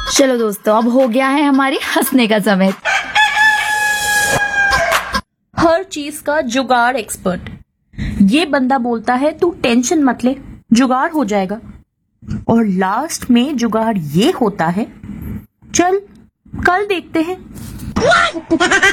चलो दोस्तों, अब हो गया है हमारी हंसने का समय। हर चीज का जुगाड़ एक्सपर्ट। ये बंदा बोलता है तू टेंशन मत ले, जुगाड़ हो जाएगा। और लास्ट में जुगाड़ ये होता है, चल कल देखते हैं।